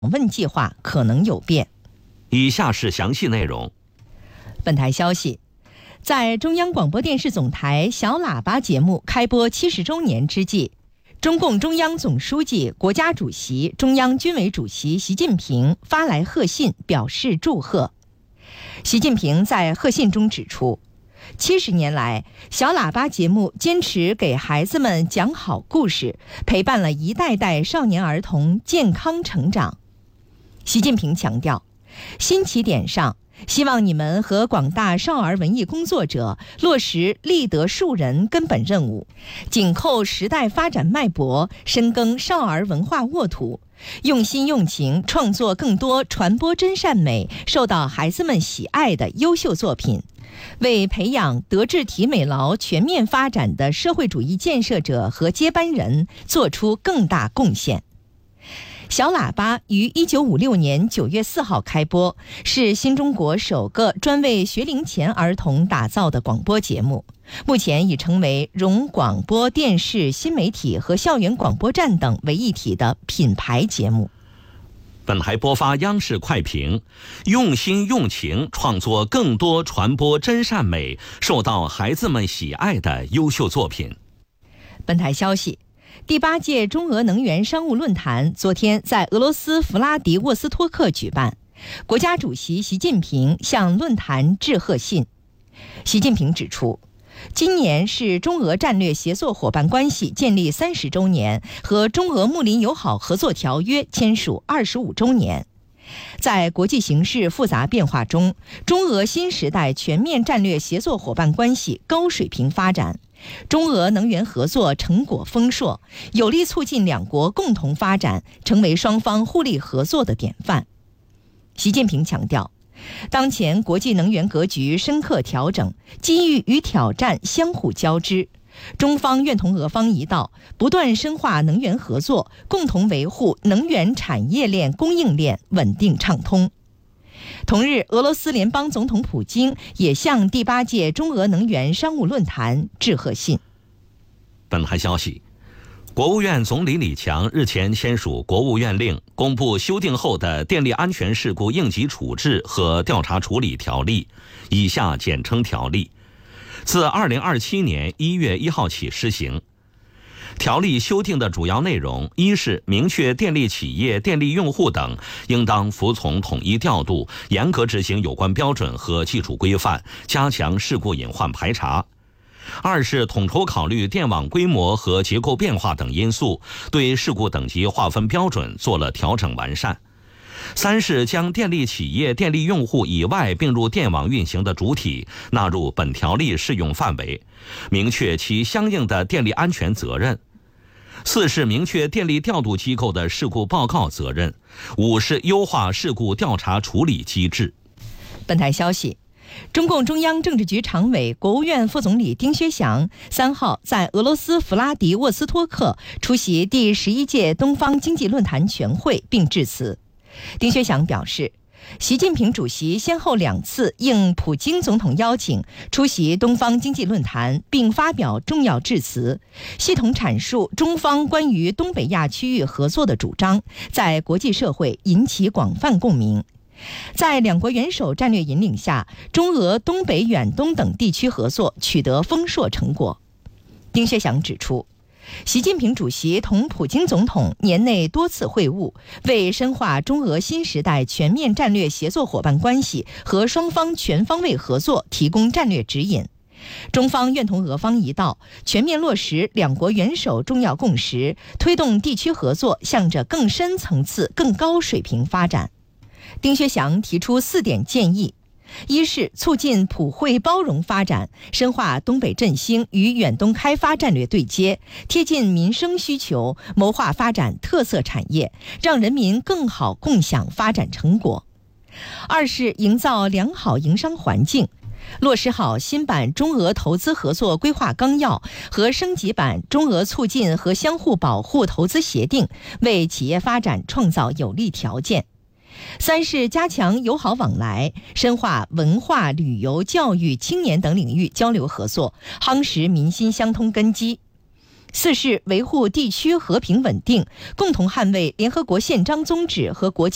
问计划可能有变。 以下是详细内容。 本台消息，在中央广播电视总台小喇叭节目开播70周年之际，中共中央总书记、国家主席、中央军委主席习近平发来贺信，表示祝贺。习近平在贺信中指出，70年来，小喇叭节目坚持给孩子们讲好故事，陪伴了一代代少年儿童健康成长。习近平强调，新起点上，希望你们和广大少儿文艺工作者落实立德树人根本任务，紧扣时代发展脉搏，深耕少儿文化沃土，用心用情创作更多传播真善美、受到孩子们喜爱的优秀作品，为培养德智体美劳全面发展的社会主义建设者和接班人做出更大贡献。小喇叭于1956年9月4号开播，是新中国首个专为学龄前儿童打造的广播节目，目前已成为融广播电视新媒体和校园广播站等为一体的品牌节目。 本台播发央视快评：用心用情创作更多传播真善美、受到孩子们喜爱的优秀作品。 本台消息，第8届中俄能源商务论坛昨天在俄罗斯弗拉迪沃斯托克举办，国家主席习近平向论坛致贺信。习近平指出，今年是中俄战略协作伙伴关系建立30周年和中俄睦邻友好合作条约签署25周年。在国际形势复杂变化中，中俄新时代全面战略协作伙伴关系高水平发展，中俄能源合作成果丰硕，有力促进两国共同发展，成为双方互利合作的典范。习近平强调，当前国际能源格局深刻调整，机遇与挑战相互交织，中方愿同俄方一道，不断深化能源合作，共同维护能源产业链供应链稳定畅通。同日，俄罗斯联邦总统普京也向第8届中俄能源商务论坛致贺信。 本台消息，国务院总理李强日前签署国务院令，公布修订后的电力安全事故应急处置和调查处理条例，以下简称条例，自2027年1月1号起施行。条例修订的主要内容，一是明确电力企业、电力用户等应当服从统一调度，严格执行有关标准和技术规范，加强事故隐患排查；二是统筹考虑电网规模和结构变化等因素，对事故等级划分标准做了调整完善；三是将电力企业、电力用户以外并入电网运行的主体纳入本条例适用范围，明确其相应的电力安全责任；四是明确电力调度机构的事故报告责任；五是优化事故调查处理机制。 本台消息，中共中央政治局常委、国务院副总理丁薛祥3号在俄罗斯弗拉迪沃斯托克出席第11届东方经济论坛全会并致辞。丁薛祥表示，习近平主席先后2次应普京总统邀请出席东方经济论坛，并发表重要致辞，系统阐述中方关于东北亚区域合作的主张，在国际社会引起广泛共鸣。在两国元首战略引领下，中俄东北远东等地区合作取得丰硕成果。丁薛祥指出，习近平主席同普京总统年内多次会晤，为深化中俄新时代全面战略协作伙伴关系和双方全方位合作提供战略指引。中方愿同俄方一道，全面落实两国元首重要共识，推动地区合作向着更深层次、更高水平发展。丁薛祥提出4点建议：一是促进普惠包容发展，深化东北振兴与远东开发战略对接，贴近民生需求，谋划发展特色产业，让人民更好共享发展成果；二是营造良好营商环境，落实好新版中俄投资合作规划纲要和升级版中俄促进和相互保护投资协定，为企业发展创造有利条件；三是加强友好往来，深化文化、旅游、教育、青年等领域交流合作，夯实民心相通根基；四是维护地区和平稳定，共同捍卫联合国宪章宗旨和国际